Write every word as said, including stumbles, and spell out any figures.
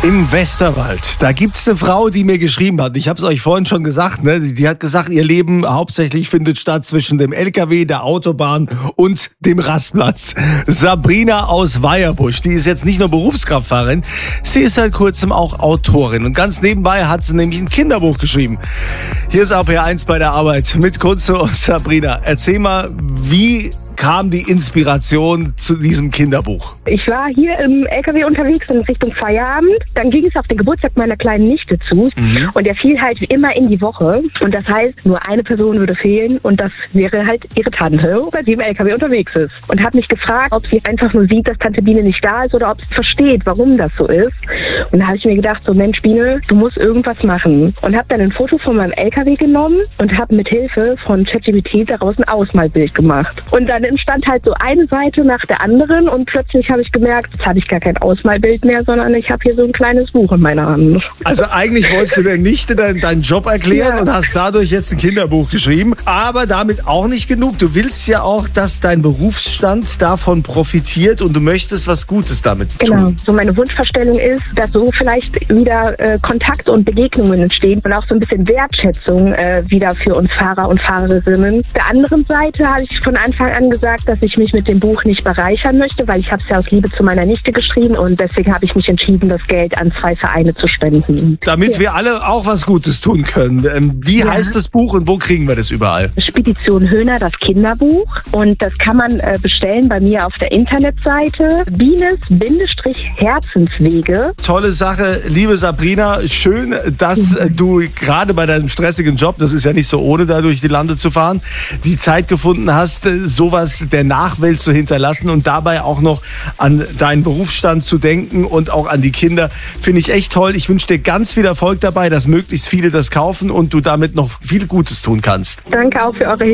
Im Westerwald, da gibt's eine Frau, die mir geschrieben hat. Ich habe es euch vorhin schon gesagt, ne? Die, die hat gesagt, ihr Leben hauptsächlich findet statt zwischen dem L K W, der Autobahn und dem Rastplatz. Sabrina aus Weierbusch, die ist jetzt nicht nur Berufskraftfahrerin, sie ist seit kurzem auch Autorin. Und ganz nebenbei hat sie nämlich ein Kinderbuch geschrieben. Hier ist A P eins bei der Arbeit mit Kunze und Sabrina. Erzähl mal, wie kam die Inspiration zu diesem Kinderbuch? Ich war hier im L K W unterwegs in Richtung Feierabend. Dann ging es auf den Geburtstag meiner kleinen Nichte zu. Mhm. Und der fiel halt wie immer in die Woche. Und das heißt, nur eine Person würde fehlen. Und das wäre halt ihre Tante, weil sie im L K W unterwegs ist. Und hat mich gefragt, ob sie einfach nur sieht, dass Tante Biene nicht da ist oder ob sie versteht, warum das so ist. Und da habe ich mir gedacht, so Mensch Biene, du musst irgendwas machen. Und habe dann ein Foto von meinem L K W genommen und habe mit Hilfe von ChatGPT daraus ein Ausmalbild gemacht. Und dann entstand halt so eine Seite nach der anderen und plötzlich habe ich gemerkt, jetzt habe ich gar kein Ausmalbild mehr, sondern ich habe hier so ein kleines Buch in meiner Hand. Also eigentlich wolltest du der Nichte deinen, deinen Job erklären ja. und hast dadurch jetzt ein Kinderbuch geschrieben, aber damit auch nicht genug. Du willst ja auch, dass dein Berufsstand davon profitiert und du möchtest was Gutes damit tun. Genau, so meine Wunschvorstellung ist, dass so vielleicht wieder äh, Kontakt und Begegnungen entstehen und auch so ein bisschen Wertschätzung äh, wieder für uns Fahrer und Fahrerinnen. Auf der anderen Seite habe ich von Anfang an gesagt, dass ich mich mit dem Buch nicht bereichern möchte, weil ich habe es ja aus Liebe zu meiner Nichte geschrieben und deswegen habe ich mich entschieden, das Geld an zwei Vereine zu spenden. Damit ja. wir alle auch was Gutes tun können. Ähm, wie ja. heißt das Buch und wo kriegen wir das überall? Spedition Höhner, das Kinderbuch. Und das kann man äh, bestellen bei mir auf der Internetseite Bienes-Herzenswege. Tolle Sache, liebe Sabrina. Schön, dass mhm. du gerade bei deinem stressigen Job, das ist ja nicht so ohne, da durch die Lande zu fahren, die Zeit gefunden hast, sowas der Nachwelt zu hinterlassen und dabei auch noch an deinen Berufsstand zu denken und auch an die Kinder. Finde ich echt toll. Ich wünsche dir ganz viel Erfolg dabei, dass möglichst viele das kaufen und du damit noch viel Gutes tun kannst. Danke auch für eure Hilfe.